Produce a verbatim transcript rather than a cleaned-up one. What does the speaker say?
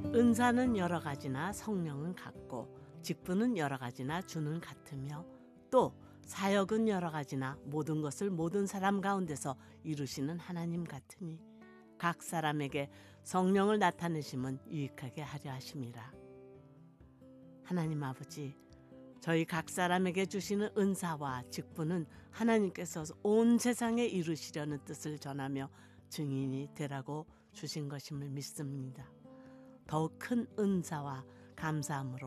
은사는 여러 가지나 성령은 같고 직분은 여러 가지나 주는 같으며 또 사역은 여러 가지나 모든 것을 모든 사람 가운데서 이루시는 하나님 같으니 각 사람에게 성령을 나타내심은 유익하게 하려 하심이라. 하나님 아버지, 저희 각 사람에게 주시는 은사와 직분은 하나님께서 온 세상에 이루시려는 뜻을 전하며 증인이 되라고 주신 것임을 믿습니다. 더욱 큰 은사와 감사함으로